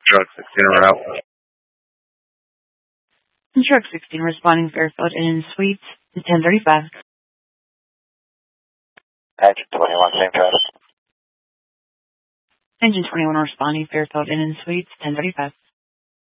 Truck 16 en route. Truck 16 responding Fairfield Inn & Suites, 1035. Engine 21, same traffic. Engine 21 responding Fairfield Inn & Suites, 1035.